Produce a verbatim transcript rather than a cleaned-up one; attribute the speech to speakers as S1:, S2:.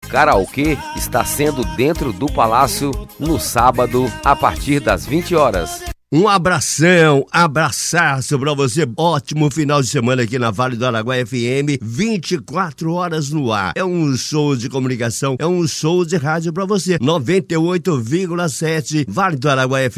S1: Karaokê está sendo dentro do Palácio no sábado, a partir das vinte horas.
S2: Um abração, abraçaço pra você. Ótimo final de semana aqui na Vale do Araguaia F M, vinte e quatro horas no ar. É um show de comunicação, é um show de rádio pra você. noventa e oito vírgula sete Vale do Araguaia F M.